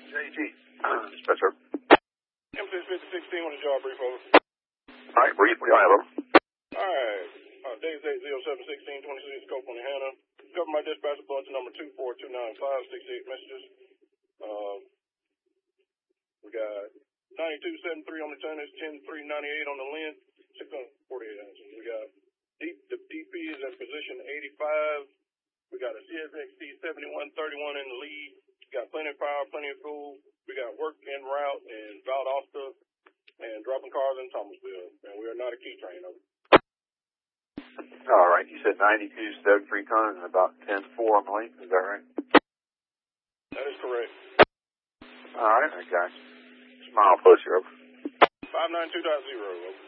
JG. Yes, sir. M65016 on the job brief, over. All right, brief. We have them. All right. Days 80716, 26 scope on the Hannah. Cover my dispatcher bulletin number 24295, 68 messages. We got 9273 on the Tunnels, 10398 on the Lynn, 648 ounces. We got the DP is at position 85. We got a CSXT 7131 in the lead. We got plenty of power, plenty of fuel. We got work en route in Valdosta and dropping cars in Thomasville. And we are not a key train, over. All right. You said 9273 tons and about 10.4 on the length. Is that right? That is correct. All right, guys. Smile plus, you're over. 592.0, over.